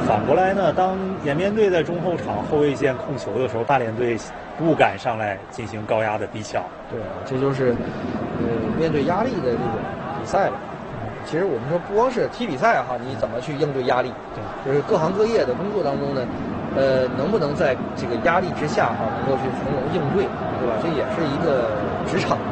反过来呢，当延边队在中后场后卫线控球的时候，大连队不敢上来进行高压的逼抢。 对，这就是面对压力的这种比赛吧。其实我们说不光是踢比赛哈，你怎么去应对压力？对，就是各行各业的工作当中呢，能不能在这个压力之下哈，能够去从容应对，对吧？这也是一个职场